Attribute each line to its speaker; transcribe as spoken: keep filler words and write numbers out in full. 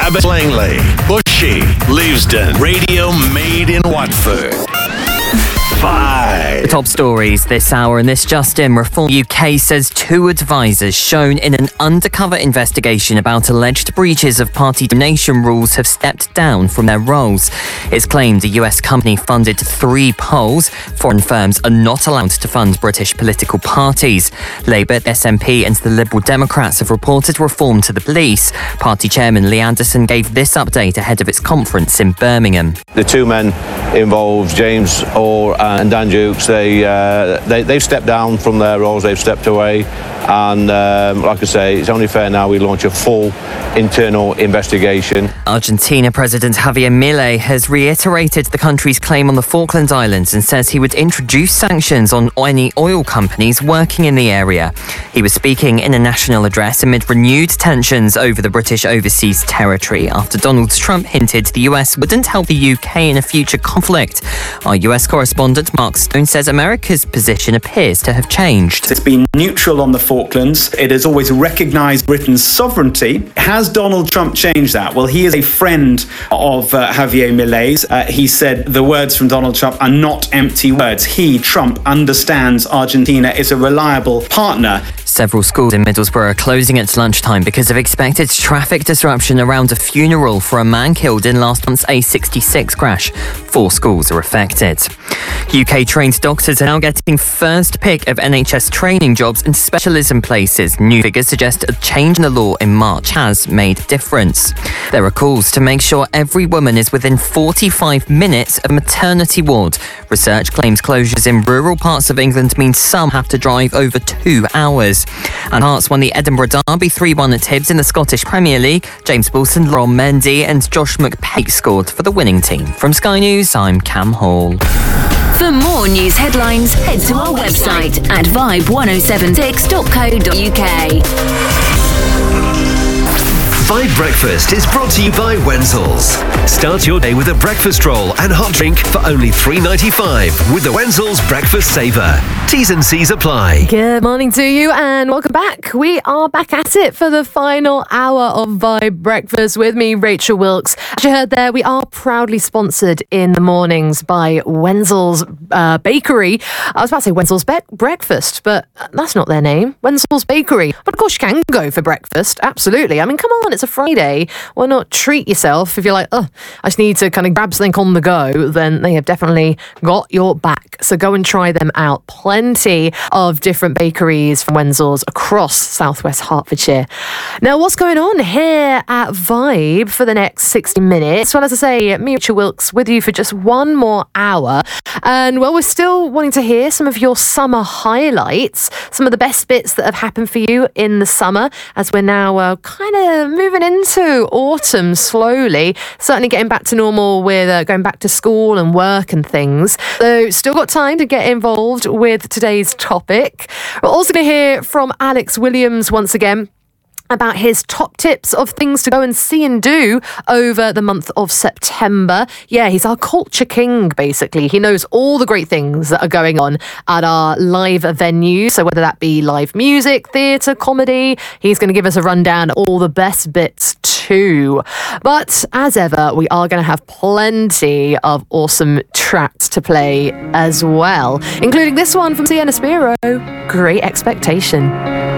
Speaker 1: Abbott Langley, Bushy, Leavesden, Radio Made in Watford. Five.
Speaker 2: The top stories this hour, and this just in. Reform U K says two advisors shown in an undercover investigation about alleged breaches of party donation rules have stepped down from their roles. It's claimed a U S company funded three polls. Foreign firms are not allowed to fund British political parties. Labour, the S N P and the Liberal Democrats have reported reform to the police. Party chairman Lee Anderson gave this update ahead of its conference in Birmingham.
Speaker 3: The two men involved, James Orr and Dan Dukes, they, uh, they, they've stepped down from their roles, they've stepped away, and um, like I say, it's only fair now we launch a full internal investigation.
Speaker 2: Argentina President Javier Milei has reiterated the country's claim on the Falkland Islands and says he would introduce sanctions on any oil companies working in the area. He was speaking in a national address amid renewed tensions over the British overseas territory after Donald Trump hinted the U S wouldn't help the U K in a future conflict. Our U S correspondent Mark Stone says America's position appears to have changed.
Speaker 4: It's been neutral on the Falklands. It has always recognised Britain's sovereignty. Has Donald Trump changed that? Well, he is a friend of uh, Javier Milei's. Uh, he said the words from Donald Trump are not empty words. He, Trump, understands Argentina is a reliable partner.
Speaker 2: Several schools in Middlesbrough are closing at lunchtime because of expected traffic disruption around a funeral for a man killed in last month's A sixty-six crash. Four schools are affected. U K-trained doctors are now getting first pick of N H S training jobs and specialism places. New figures suggest a change in the law in March has made a difference. There are calls to make sure every woman is within forty-five minutes of a maternity ward. Research claims closures in rural parts of England mean some have to drive over two hours. And Hearts won the Edinburgh Derby three one at Hibs in the Scottish Premier League. James Wilson, Laurent Mendy and Josh McPake scored for the winning team. From Sky News, I'm Cam Hall.
Speaker 5: For more news headlines, head to our website at vibe one oh seven six dot co dot uk.
Speaker 6: Vibe Breakfast is brought to you by Wenzels. Start your day with a breakfast roll and hot drink for only three dollars ninety-five with the Wenzels Breakfast Saver. T's and C's apply.
Speaker 7: Good morning to you and welcome back. We are back at it for the final hour of Vibe Breakfast with me, Rachel Wilkes. As you heard there, we are proudly sponsored in the mornings by Wenzels uh, Bakery. I was about to say Wenzels Be- Breakfast, but that's not their name. Wenzels Bakery. But of course you can go for breakfast. Absolutely. I mean, come on, it's a Friday. Why not treat yourself? If you're like, oh, I just need to kind of grab something on the go, then they have definitely got your back. So go and try them out. Plenty of different bakeries from Wenzels across southwest Hertfordshire. Now, what's going on here at Vibe for the next sixty minutes? Well, as I say, me, Rachel Wilkes, with you for just one more hour. And, well, we're still wanting to hear some of your summer highlights, some of the best bits that have happened for you in the summer, as we're now uh, kind of moving into autumn slowly. Certainly getting back to normal with uh, going back to school and work and things. So, still got time to get involved with today's topic. We're also going to hear from Alex Williams once again about his top tips of things to go and see and do over the month of September. Yeah, he's our culture king, basically. He knows all the great things that are going on at our live venues. So whether that be live music, theatre, comedy, he's going to give us a rundown of all the best bits too. But as ever, we are going to have plenty of awesome tracks to play as well, including this one from Sienna Spiro, Great Expectation.